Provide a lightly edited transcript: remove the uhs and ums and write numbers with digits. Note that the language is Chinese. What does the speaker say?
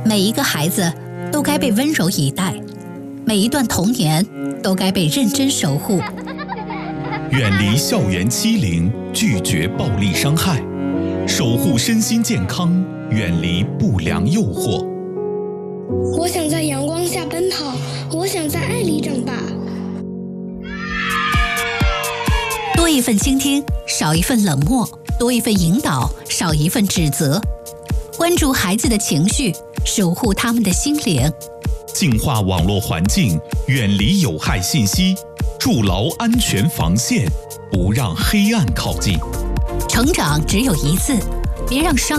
每一个孩子都该被温柔以待，每一段童年都该被认真守护。 远离校园欺凌，拒绝暴力伤害，守护身心健康，远离不良诱惑。 我想在阳光下奔跑，我想在爱里长大。 多一份倾听，少一份冷漠；多一份引导，少一份指责。关注孩子的情绪，守护他们的心灵。 净化网络环境，远离有害信息，筑牢安全防线，不让黑暗靠近。 成长只有一次，别让伤